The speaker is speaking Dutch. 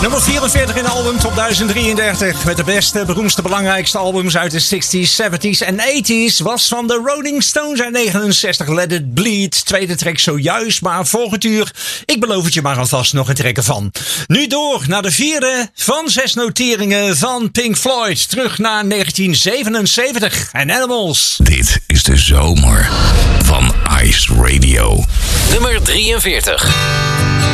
Nummer 44 in de album Top 1033. Met de beste, beroemdste, belangrijkste albums uit de 60s, 70s en 80s. Was van de Rolling Stones uit 69. Let It Bleed. Tweede track zojuist, maar volgend uur. Ik beloof het je maar alvast nog een trekken van. Nu door naar de vierde van 6 noteringen van Pink Floyd. Terug naar 1977 en Animals. Dit is de zomer van Ice Radio. Nummer 43.